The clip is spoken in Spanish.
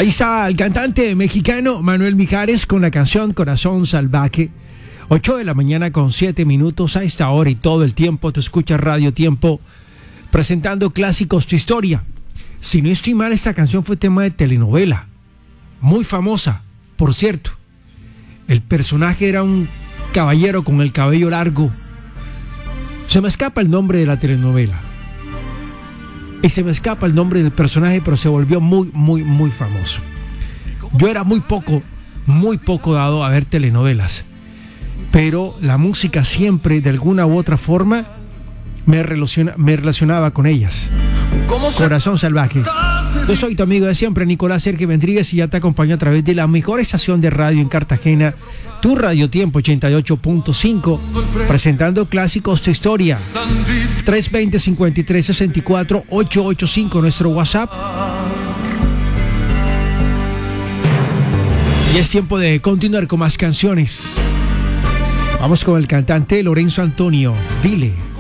Ahí está el cantante mexicano Manuel Mijares con la canción Corazón Salvaje. 8 de la mañana con 7 minutos. A esta hora y todo el tiempo te escuchas Radio Tiempo presentando clásicos de historia. Si no estoy mal, esta canción fue tema de telenovela, muy famosa, por cierto. El personaje era un caballero con el cabello largo. Se me escapa el nombre de la telenovela y se me escapa el nombre del personaje, pero se volvió muy famoso. Yo era muy poco dado a ver telenovelas, pero la música siempre, de alguna u otra forma, me relacionaba con ellas. Corazón Salvaje. Yo soy tu amigo de siempre, Nicolás Sergio Vendríguez, y ya te acompaño a través de la mejor estación de radio en Cartagena, tu Radio Tiempo 88.5, presentando clásicos de historia. 320-5364-885, nuestro WhatsApp. Y es tiempo de continuar con más canciones. Vamos con el cantante Lorenzo Antonio. Dile.